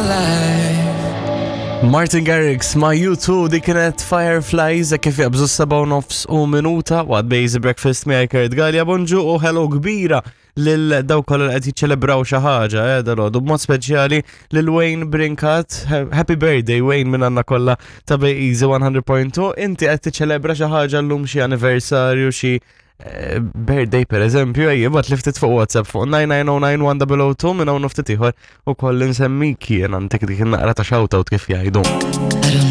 Martin Garrix ma' U2 di kienet Fireflies kif jabżu 7:09 waqt Basic Breakfast mi Kurt Gallia bonġu u hello kbira lil daw kollha li qed jiċċelebraw xi ħaġa dalgħodu b'mod speċjali lil Wayne Brinkat. Happy birthday Wayne minn għandna kollha ta' Easy 100.2. Inti qed tiċċelebra xi ħaġa llum xi anniversarju xi birthday per eżempju, jibbat li ftit fuq WhatsApp fuq 99091002 minn hawn ftit ieħor ukoll insemmik jien għandek dik in-naqra ta' shoutout kif jgħidu.